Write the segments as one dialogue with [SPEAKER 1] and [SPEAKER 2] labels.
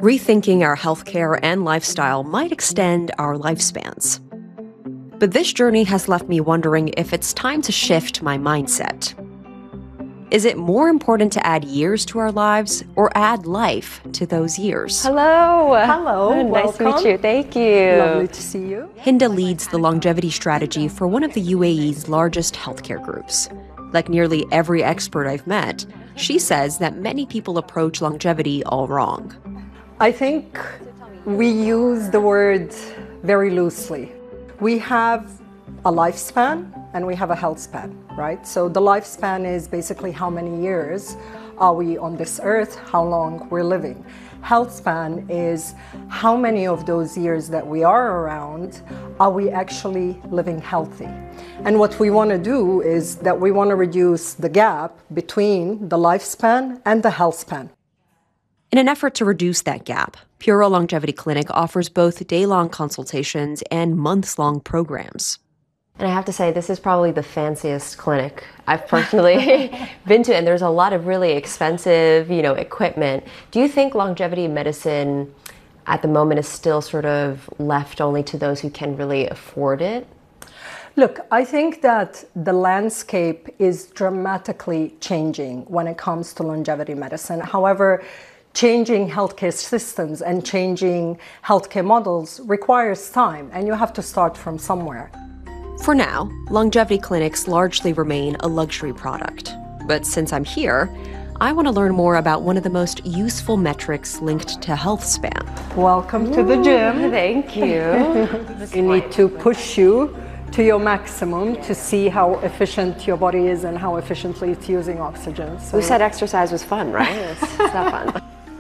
[SPEAKER 1] Rethinking our healthcare and lifestyle might extend our lifespans. But this journey has left me wondering if it's time to shift my mindset. Is it more important to add years to our lives or add life to those years?
[SPEAKER 2] Hello.
[SPEAKER 3] Hello.
[SPEAKER 2] Nice to meet you. Thank you.
[SPEAKER 3] Lovely to see you.
[SPEAKER 1] Hinda leads the longevity strategy for one of the UAE's largest healthcare groups. Like nearly every expert I've met, she says that many people approach longevity all wrong.
[SPEAKER 3] I think we use the word very loosely. We have a lifespan and we have a health span, right? So the lifespan is basically how many years are we on this earth, how long we're living. Health span is how many of those years that we are around are we actually living healthy. And what we want to do is that we want to reduce the gap between the lifespan and the health span.
[SPEAKER 1] In an effort to reduce that gap, Puro Longevity Clinic offers both day-long consultations and months-long programs.
[SPEAKER 2] And I have to say, this is probably the fanciest clinic I've personally been to, and there's a lot of really expensive, equipment. Do you think longevity medicine at the moment is still sort of left only to those who can really afford it?
[SPEAKER 3] Look, I think that the landscape is dramatically changing when it comes to longevity medicine. However, changing healthcare systems and changing healthcare models requires time, and you have to start from somewhere.
[SPEAKER 1] For now, longevity clinics largely remain a luxury product. But since I'm here, I want to learn more about one of the most useful metrics linked to health span.
[SPEAKER 3] Welcome to the gym.
[SPEAKER 2] Thank you.
[SPEAKER 3] You need to push you to your maximum to see how efficient your body is and how efficiently it's using oxygen.
[SPEAKER 2] Who said exercise was fun, right? It's not fun.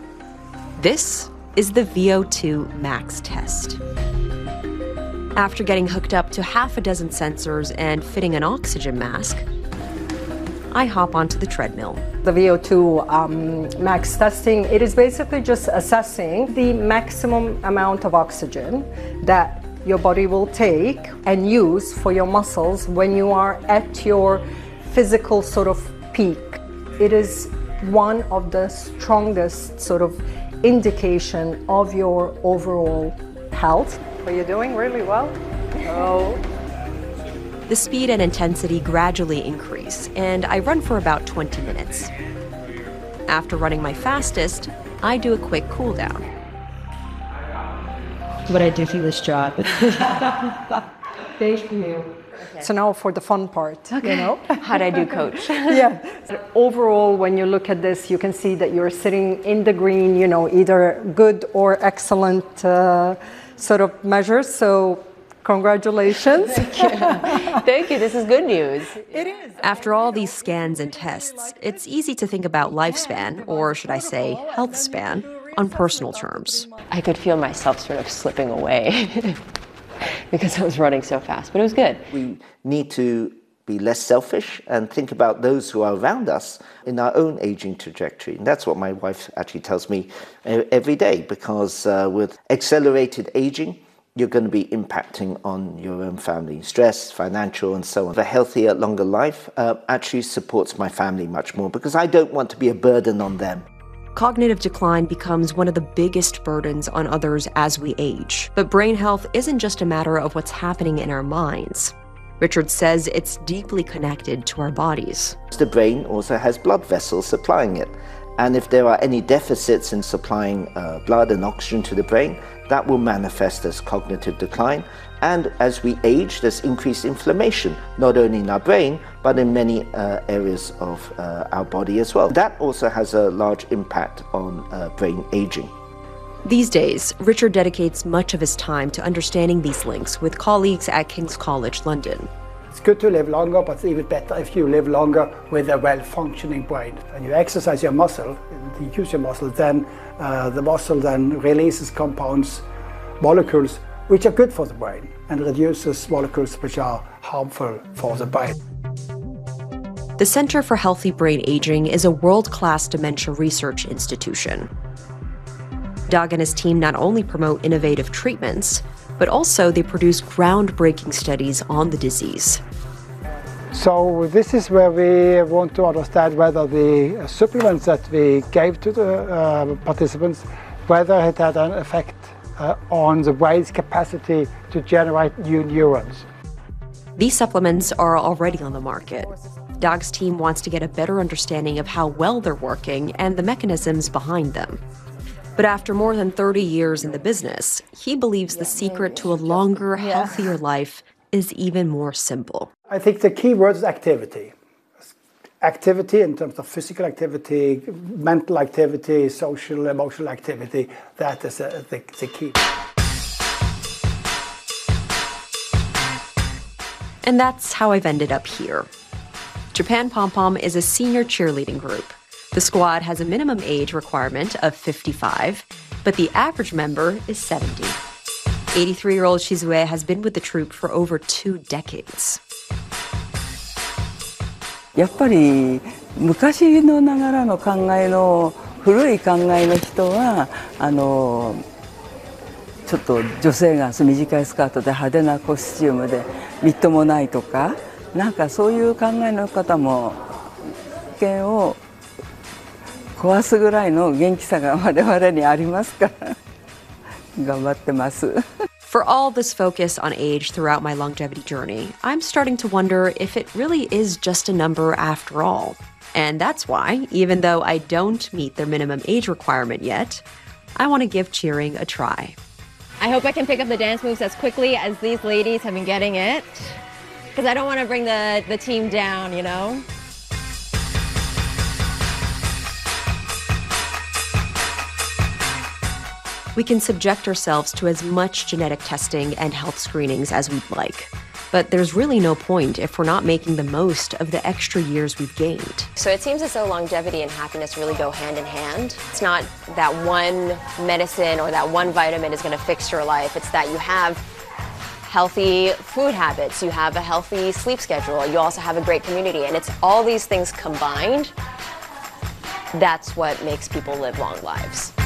[SPEAKER 1] This is the VO2 Max test. After getting hooked up to half a dozen sensors and fitting an oxygen mask, I hop onto the treadmill.
[SPEAKER 3] The VO2 max testing, it is basically just assessing the maximum amount of oxygen that your body will take and use for your muscles when you are at your physical sort of peak. It is one of the strongest sort of indication of your overall health. Are you doing really well? Oh.
[SPEAKER 1] The speed and intensity gradually increase, and I run for about 20 minutes. After running my fastest, I do a quick cool down.
[SPEAKER 4] What I do for this job. Thank you.
[SPEAKER 3] So now for the fun part,
[SPEAKER 2] How'd I do, coach?
[SPEAKER 3] Yeah. Overall, when you look at this, you can see that you're sitting in the green, either good or excellent sort of measures. So congratulations.
[SPEAKER 2] Thank you. This is good news.
[SPEAKER 3] It is.
[SPEAKER 1] After all these scans and tests, it's easy to think about lifespan, or should I say health span, on personal terms.
[SPEAKER 2] I could feel myself sort of slipping away because I was running so fast, but it was good.
[SPEAKER 5] We need to be less selfish and think about those who are around us in our own aging trajectory. And that's what my wife actually tells me every day, because with accelerated aging, you're going to be impacting on your own family. Stress, financial, and so on. A healthier, longer life actually supports my family much more, because I don't want to be a burden on them.
[SPEAKER 1] Cognitive decline becomes one of the biggest burdens on others as we age. But brain health isn't just a matter of what's happening in our minds. Richard says it's deeply connected to our bodies.
[SPEAKER 5] The brain also has blood vessels supplying it. And if there are any deficits in supplying blood and oxygen to the brain, that will manifest as cognitive decline. And as we age, there's increased inflammation, not only in our brain, but in many areas of our body as well. That also has a large impact on brain aging.
[SPEAKER 1] These days, Richard dedicates much of his time to understanding these links with colleagues at King's College London.
[SPEAKER 6] It's good to live longer, but it's even better if you live longer with a well-functioning brain. When you exercise your muscle, you use your muscle, then the muscle then releases compounds, molecules, which are good for the brain, and reduces molecules which are harmful for the brain.
[SPEAKER 1] The Center for Healthy Brain Aging is a world-class dementia research institution. Dag and his team not only promote innovative treatments, but also they produce groundbreaking studies on the disease.
[SPEAKER 6] So this is where we want to understand whether the supplements that we gave to the participants, whether it had an effect on the brain's capacity to generate new neurons.
[SPEAKER 1] These supplements are already on the market. Dag's team wants to get a better understanding of how well they're working and the mechanisms behind them. But after more than 30 years in the business, he believes the secret to a longer, healthier life is even more simple.
[SPEAKER 6] I think the key word is activity. Activity in terms of physical activity, mental activity, social, emotional activity, that is the key.
[SPEAKER 1] And that's how I've ended up here. Japan Pom Pom is a senior cheerleading group. The squad has a minimum age requirement of 55, but the average member is 70. 83-year-old Shizue has been with the troupe for over 2 decades.
[SPEAKER 4] やっぱり昔のながらの考えの古い考えの人はちょっと女性が短いスカートで派手なコスチュームでみっともないとかなんかそういう考えの方も危険を壊すぐらいの元気さが我々にありますから頑張ってます。
[SPEAKER 1] For all this focus on age throughout my longevity journey, I'm starting to wonder if it really is just a number after all. And that's why, even though I don't meet their minimum age requirement yet, I want to give cheering a try.
[SPEAKER 2] I hope I can pick up the dance moves as quickly as these ladies have been getting it, because I don't want to bring the team down, you know?
[SPEAKER 1] We can subject ourselves to as much genetic testing and health screenings as we'd like. But there's really no point if we're not making the most of the extra years we've gained.
[SPEAKER 2] So it seems as though longevity and happiness really go hand in hand. It's not that one medicine or that one vitamin is going to fix your life. It's that you have healthy food habits, you have a healthy sleep schedule, you also have a great community. And it's all these things combined that's what makes people live long lives.